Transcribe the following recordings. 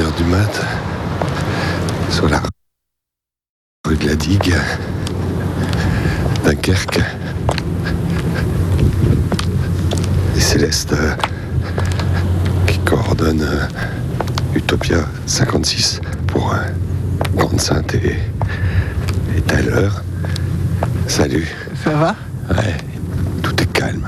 1h du mat, sur la rue de la Digue, Dunkerque. Et Céleste qui coordonne Utopia 56 pour Grande-Sainte et Tyler. Salut. Ça va ? Ouais, tout est calme.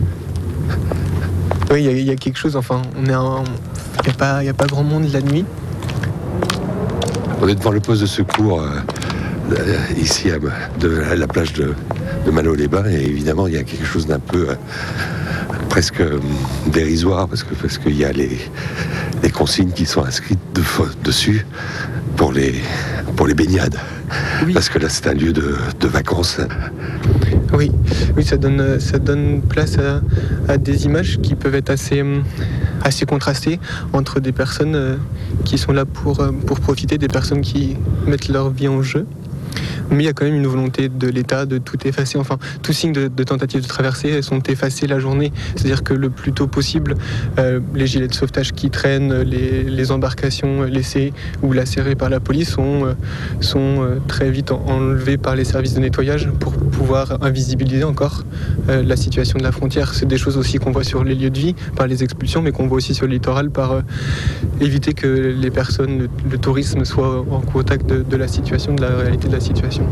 Oui, il y a quelque chose, enfin, il n'y a pas grand monde la nuit. On est devant le poste de secours ici à la plage de Malo-les-Bains, et évidemment il y a quelque chose d'un peu presque dérisoire parce qu'il y a les consignes qui sont inscrites dessus pour les baignades. Oui. Parce que là c'est un lieu de vacances. Oui, ça donne place à des images qui peuvent être assez contrastées entre des personnes qui sont là pour profiter, des personnes qui mettent leur vie en jeu. Mais il y a quand même une volonté de l'État de tout effacer. Enfin, tout signe de tentative de traversée sont effacés la journée. C'est-à-dire que le plus tôt possible, les gilets de sauvetage qui traînent, les embarcations laissées ou lacérées par la police sont très vite enlevées par les services de nettoyage pour pouvoir invisibiliser encore la situation de la frontière. C'est des choses aussi qu'on voit sur les lieux de vie par les expulsions, mais qu'on voit aussi sur le littoral par éviter que les personnes, le tourisme soit en contact de la situation, de la réalité de la situation.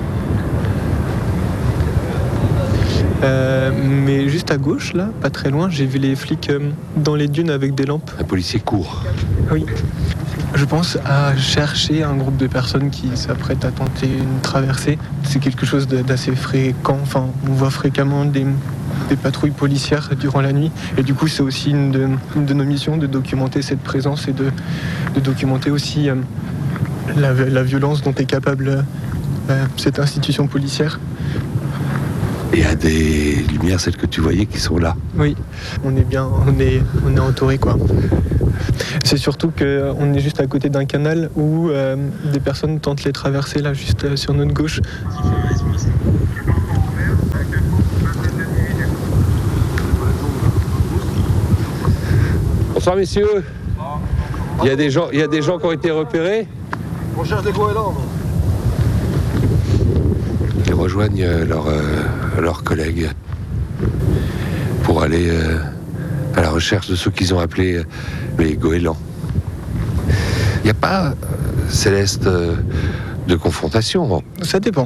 Mais juste à gauche, là, pas très loin, j'ai vu les flics dans les dunes avec des lampes. Un policier court. Oui. Je pense à chercher un groupe de personnes qui s'apprêtent à tenter une traversée. C'est quelque chose d'assez fréquent. Enfin, on voit fréquemment des patrouilles policières durant la nuit. Et du coup, c'est aussi une de nos missions de documenter cette présence et de documenter aussi la violence dont est capable cette institution policière. Et à des lumières, celles que tu voyais, qui sont là. Oui, on est entouré, quoi. C'est surtout qu'on est juste à côté d'un canal où des personnes tentent les traversées, là, juste sur notre gauche. Bonsoir, messieurs. Il y a des gens qui ont été repérés. On cherche des goélands. Ils rejoignent leurs collègues pour aller à la recherche de ceux qu'ils ont appelés les goélands. Il n'y a pas, Céleste, de confrontation. Ça dépend.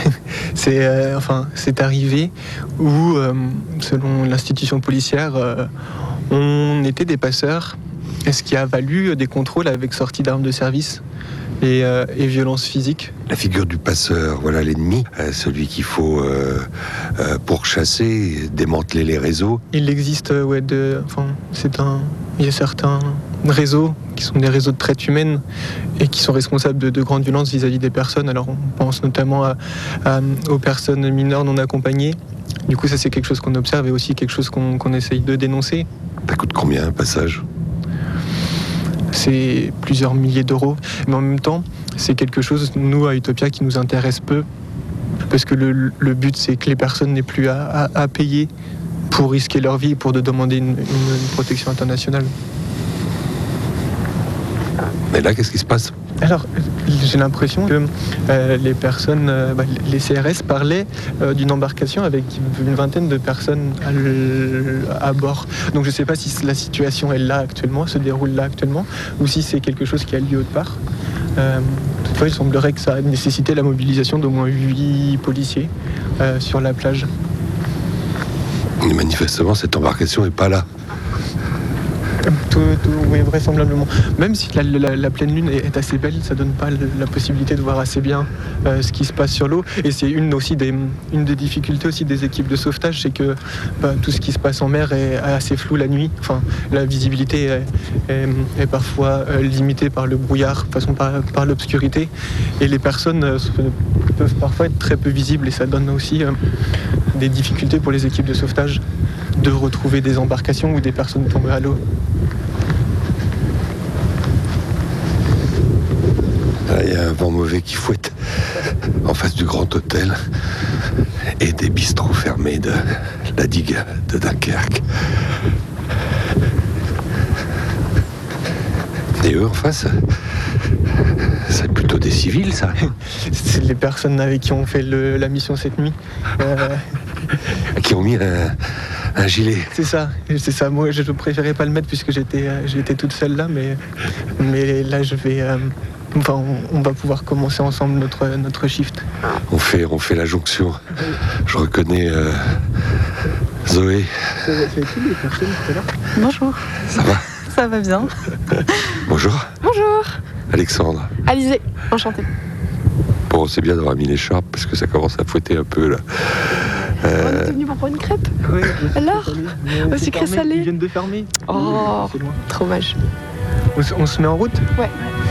C'est arrivé où, selon l'institution policière, on était des passeurs, ce qui a valu des contrôles avec sortie d'armes de service et violence physique. La figure du passeur, voilà l'ennemi, celui qu'il faut pourchasser, démanteler les réseaux. Il existe, il y a certains réseaux qui sont des réseaux de traite humaine et qui sont responsables de grandes violences vis-à-vis des personnes. Alors on pense notamment aux personnes mineures non accompagnées. Du coup, ça c'est quelque chose qu'on observe et aussi quelque chose qu'on essaye de dénoncer. Ça coûte combien un passage ? C'est plusieurs milliers d'euros. Mais en même temps, c'est quelque chose, nous, à Utopia, qui nous intéresse peu. Parce que le but, c'est que les personnes n'aient plus à payer pour risquer leur vie, pour demander une protection internationale. Mais là, qu'est-ce qui se passe ? Alors, j'ai l'impression que les personnes, les CRS parlaient d'une embarcation avec une vingtaine de personnes à bord. Donc je ne sais pas si la situation est là actuellement, se déroule là actuellement, ou si c'est quelque chose qui a lieu autre part. Toutefois, il semblerait que ça a nécessité la mobilisation d'au moins 8 policiers sur la plage. Et manifestement, cette embarcation n'est pas là. Oui, vraisemblablement. Même si la pleine lune est assez belle, ça donne pas la possibilité de voir assez bien ce qui se passe sur l'eau. Et c'est une des difficultés aussi des équipes de sauvetage, c'est que tout ce qui se passe en mer est assez flou la nuit. Enfin, la visibilité est parfois limitée par le brouillard, par l'obscurité. Et les personnes peuvent parfois être très peu visibles et ça donne aussi des difficultés pour les équipes de sauvetage de retrouver des embarcations ou des personnes tombées à l'eau. Il y a un vent mauvais qui fouette en face du Grand Hôtel et des bistrots fermés de la digue de Dunkerque. Et eux en face, c'est plutôt des civils, ça. C'est les personnes avec qui on fait la mission cette nuit. Qui ont mis un gilet. C'est ça. Moi, je préférais pas le mettre puisque j'étais toute seule là, mais là, je vais. On va pouvoir commencer ensemble notre shift. On fait la jonction. Je reconnais Zoé. C'est qui les personnes tout à l'heure ? Bonjour. Ça va ? Ça va bien. Bonjour. Bonjour. Alexandre. Alizé, enchantée. Bon, c'est bien d'avoir mis l'écharpe parce que ça commence à fouetter un peu là. On était venu pour prendre une crêpe. Oui. Alors au sucré salé. Ils viennent de fermer. Oh, C'est loin. trop moche. On se met en route ? Ouais.